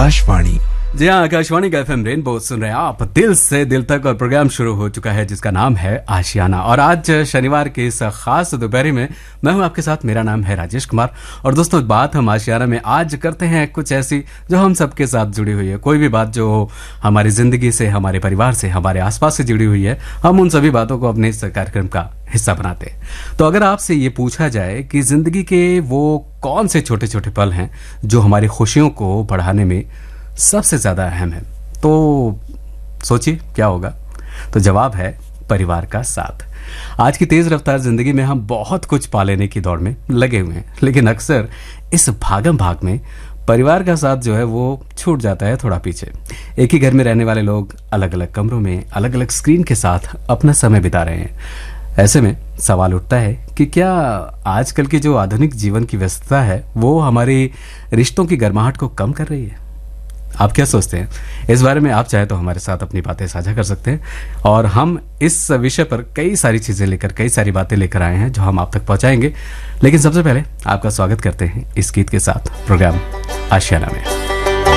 आकाशवाणी। जी हाँ, आकाशवाणी का FM rainbow सुन रहे हैं आप दिल से दिल तक। और प्रोग्राम शुरू हो चुका है जिसका नाम है आशियाना। और आज शनिवार के इस खास दोपहरी में मैं हूँ आपके साथ। मेरा नाम है राजेश कुमार। और दोस्तों, बात हम आशियाना में आज करते हैं कुछ ऐसी जो हम सबके साथ जुड़ी हुई है। कोई भी बात जो हमारी जिंदगी से, हमारे परिवार से, हमारे आसपास से जुड़ी हुई है, हम उन सभी बातों को अपने इस कार्यक्रम का हिस्सा बनाते हैं। तो अगर आपसे ये पूछा जाए कि जिंदगी के वो कौन से छोटे छोटे पल हैं जो हमारी खुशियों को बढ़ाने में सबसे ज्यादा अहम है, तो सोचिए क्या होगा। तो जवाब है परिवार का साथ। आज की तेज रफ्तार जिंदगी में हम बहुत कुछ पा लेने की दौड़ में लगे हुए हैं, लेकिन अक्सर इस भागम भाग में परिवार का साथ जो है वो छूट जाता है थोड़ा पीछे। एक ही घर में रहने वाले लोग अलग अलग कमरों में अलग अलग स्क्रीन के साथ अपना समय बिता रहे हैं। ऐसे में सवाल उठता है कि क्या आजकल की जो आधुनिक जीवन की व्यस्तता है वो हमारी रिश्तों की गर्माहट को कम कर रही है? आप क्या सोचते हैं इस बारे में? आप चाहे तो हमारे साथ अपनी बातें साझा कर सकते हैं। और हम इस विषय पर कई सारी चीजें लेकर, कई सारी बातें लेकर आए हैं जो हम आप तक पहुंचाएंगे। लेकिन सबसे पहले आपका स्वागत करते हैं इस गीत के साथ प्रोग्राम आशियाना में।